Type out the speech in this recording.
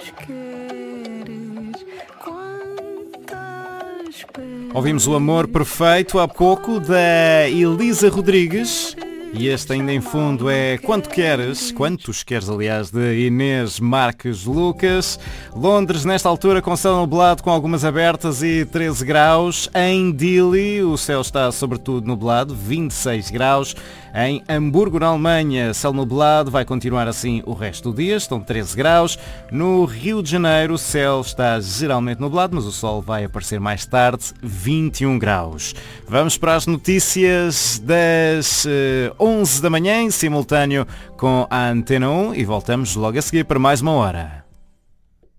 Ouvimos o Amor Perfeito há pouco da Elisa Rodrigues. E este ainda em fundo é Quantos Queres, aliás, de Inês Marques Lucas. Londres, nesta altura, com céu nublado, com algumas abertas e 13 graus. Em Dili, o céu está sobretudo nublado, 26 graus. Em Hamburgo, na Alemanha, céu nublado, vai continuar assim o resto do dia, estão 13 graus. No Rio de Janeiro, o céu está geralmente nublado, mas o sol vai aparecer mais tarde, 21 graus. Vamos para as notícias das 11 da manhã, em simultâneo com a Antena 1, e voltamos logo a seguir para mais uma hora.